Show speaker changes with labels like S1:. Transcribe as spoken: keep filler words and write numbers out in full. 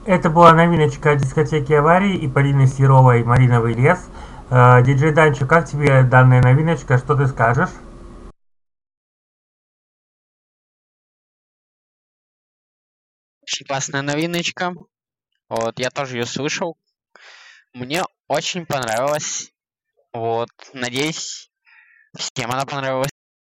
S1: Это была новиночка дискотеки аварии и Полины Серовой «Мариновый лес». Э, Диджей Данчо, как тебе данная новиночка? Что ты скажешь?
S2: Очень классная новиночка. Вот, я тоже ее слышал. Мне очень понравилось. Вот, надеюсь, всем она понравилась.